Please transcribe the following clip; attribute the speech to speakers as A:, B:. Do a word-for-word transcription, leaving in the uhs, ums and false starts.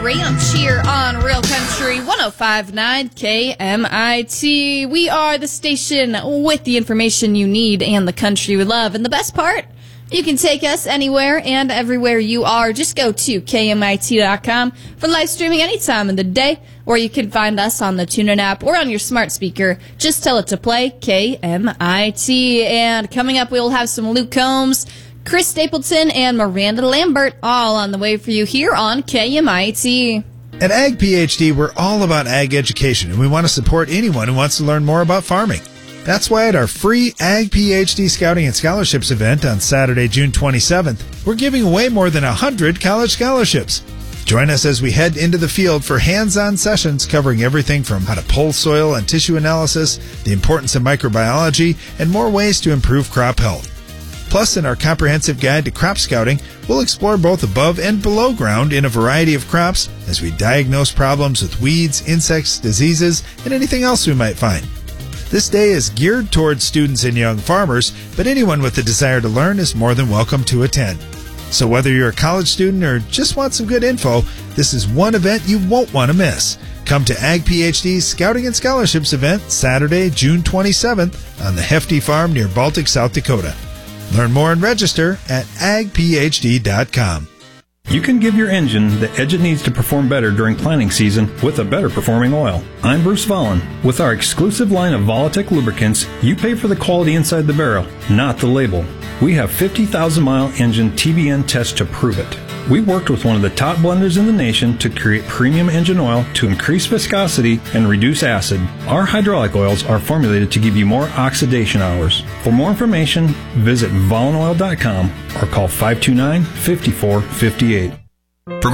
A: Ranch here on Real Country one oh five point nine K M I T. We are the station with the information you need and the country we love. And the best part, you can take us anywhere and everywhere you are. Just go to K M I T dot com for live streaming any time of the day, or you can find us on the TuneIn app or on your smart speaker. Just tell it to play K M I T. And coming up, we will have some Luke Combs, Chris Stapleton, and Miranda Lambert all on the way for you here on K M I T.
B: At Ag PhD, we're all about ag education, and we want to support anyone who wants to learn more about farming. That's why at our free Ag PhD Scouting and Scholarships event on Saturday, June twenty-seventh, we're giving away more than one hundred college scholarships. Join us as we head into the field for hands-on sessions covering everything from how to pull soil and tissue analysis, the importance of microbiology, and more ways to improve crop health. Plus, in our comprehensive guide to crop scouting, we'll explore both above and below ground in a variety of crops as we diagnose problems with weeds, insects, diseases, and anything else we might find. This day is geared towards students and young farmers, but anyone with the desire to learn is more than welcome to attend. So whether you're a college student or just want some good info, this is one event you won't want to miss. Come to Ag PhD's Scouting and Scholarships event Saturday, June twenty-seventh on the Hefty Farm near Baltic, South Dakota. Learn more and register at ag p h d dot com.
C: You can give your engine the edge it needs to perform better during planting season with a better performing oil. I'm Bruce Vollen. With our exclusive line of Volatech lubricants, you pay for the quality inside the barrel, not the label. We have fifty thousand mile engine T B N tests to prove it. We worked with one of the top blenders in the nation to create premium engine oil to increase viscosity and reduce acid. Our hydraulic oils are formulated to give you more oxidation hours. For more information, visit vollen oil dot com or call five two nine, five four five eight.